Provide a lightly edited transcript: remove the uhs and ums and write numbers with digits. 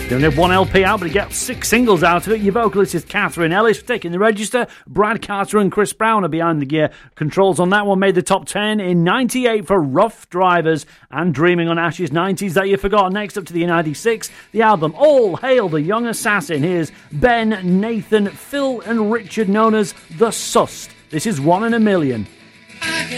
They only have one LP out, but he gets 6 singles out of it. Your vocalist is Catherine Ellis, taking the register. Brad Carter and Chris Brown are behind the gear controls on that one. Made the top 10 in 98 for Rough Drivers and Dreaming on Ashes. 90s That You Forgot. Next up to the 96, the album All Hail the Young Assassin. Here's Ben, Nathan, Phil and Richard, known as The Sust. This is 1 in a Million. I